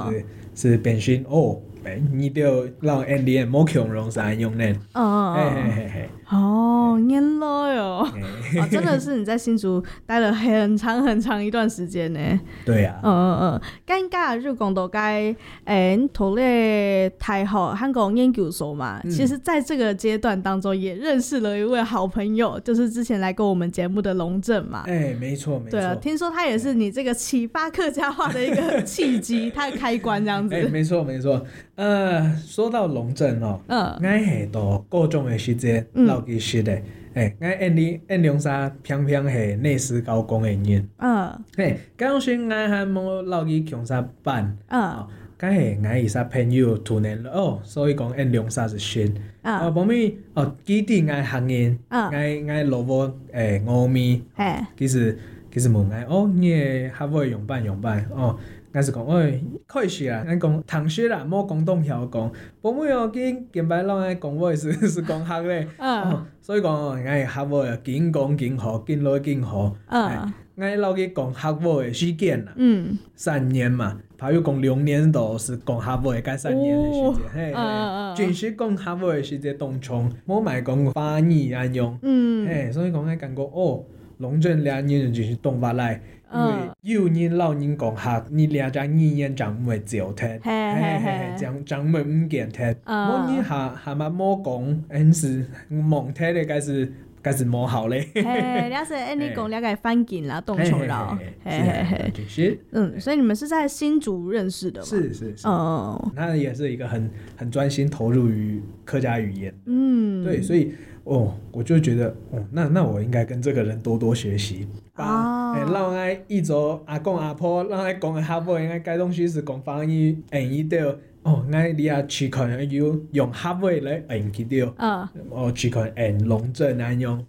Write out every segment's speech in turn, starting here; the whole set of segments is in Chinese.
是变成你就让 Andy 莫强容啥用呢？ 原来哦，真的是你在新竹待了很长很长一段时间呢。 对啊， 刚刚就讲到该读了台学韩国研究所嘛，其实在这个阶段当中也认识了一位好朋友，就是之前来过我们节目的龙正嘛。 没错。 对啊，听说他也是你这个启发客家话的一个契机，他的开关这样子。 没错。说到龙正我是到高中的时间老其实的。我按龙沙偏偏是内斯高工的人。刚时我还没老去强沙班。刚是我伊些朋友突然所以讲按龙沙是新。后面基地我行业，我老婆5米，其实问我你还会用班我是讲可惜啦，咱讲同学啦，莫讲东晓讲，后面近排拢爱讲我是讲学咧。所以讲我学我紧讲紧学，紧来紧学。我老去讲学我的时间啦，3年嘛，譬如讲2年都是讲学我的该3年的时间。全是讲学我的时间当中，莫买讲翻译安用。所以讲我感觉龙正2年就是动法来。因为有人老人讲学，你2只语言讲唔会照听，讲唔唔见听。我你下嘛莫讲，是蒙听的，该是莫好嘞。 了解，你讲了解翻紧啦，动手啦。 是。 所以你们是在新竹认识的吗？ 是。他也是一个很专心投入于客家语言。对，所以我就觉得那我应该跟这个人多多学习。让我一周阿公阿婆让我讲的学话，应该该东西是讲方言语调。我你也去看用学话来去掉。去看龙正安用。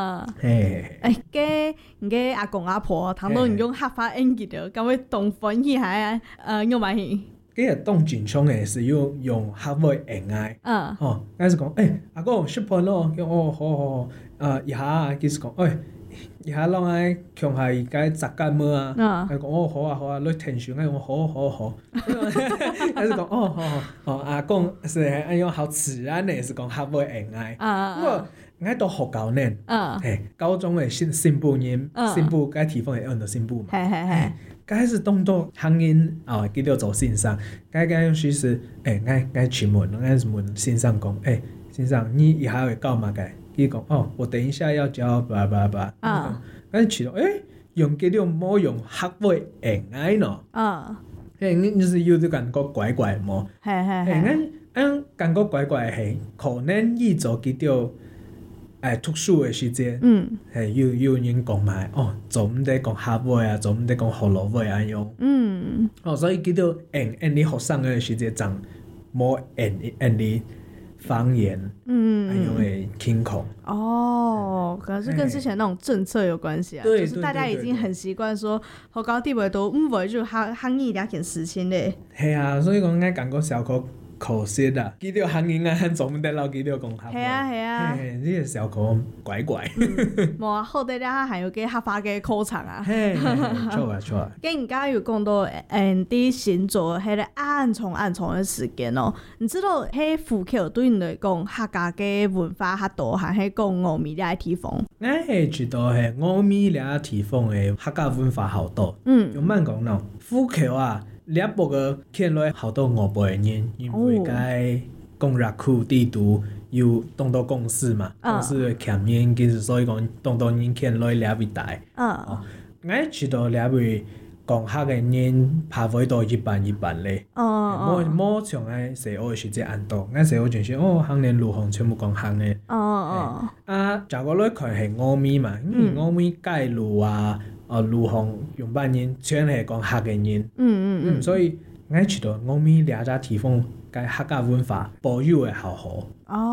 你阿公阿婆他都用学法去掉，敢会懂翻译还用嘛去？ 佢當正常嘅是用學會用愛。我是講阿公識判咯，好。一下佢是講一下讓我強下而家習慣麼啊？佢講好啊，你聽上我好。佢是講阿公是按用好自然嘅是講學會用愛。我到學校呢，高中嘅進步人，進步該地方係按到進步嘛。該是當到行業佢都做線上，該用時是我去問線上講線上你以後會教嘛該？佢講我等一下要教吧。我去到用佢哋冇用學會用愛喏。你就是有啲感覺怪怪麼？我感覺怪怪係可能依做佢哋讀書的時間，有人講埋做唔得講學話啊，做唔得講學羅話啊樣。所以佢哋你學生嘅時間講冇你方言，因為聽孔。 可能是跟之前那種政策有關係啊。 對， 就是大家已經很習慣說學校地位都唔會就行業兩件事情咧。 係啊，所以講我感覺小可惜啦，佢哋行業啊，做唔得咯，佢哋講學話。係啊， 呢個小可怪。 冇啊，好啲啦，還有嘅合法嘅課程啊。 錯啊。 跟而家又講到啲新竹係咧暗藏嘅時間咯。你知道喺福橋對你嚟講客家嘅文化較多，還係講峨眉呢個地方？ 我係知道係峨眉呢個地方嘅客家文化好多。用慢講咯，福橋啊。兩部個見來好多5輩人，因為該公熱區地圖有當到公司嘛，公司嘅前面其實所以講當到人見來兩位大。我知道兩位講客嘅人拍會到一半咧。冇像我細個時節按多，我細個就是行連路行全部講行嘅。就個來看係峨眉嘛，峨眉街路啊。路行用班人全係講客嘅人。所以我知道峨眉兩個地方嘅客家文化保佑會好。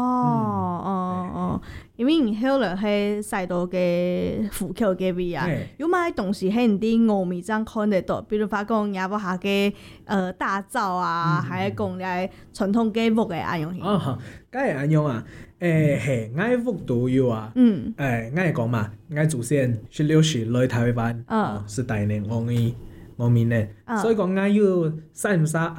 因為你後來喺西島嘅福橋嗰邊啊，有乜東西係你啲峨眉這樣看得到？比如話講也不下嘅大灶啊，還係講嚟傳統嘅屋嘅安樣嘢。 梗係安樣啊！係我屋都有啊。我係講嘛，我祖先16歲來台灣，是大年峨眉呢，所以講我有3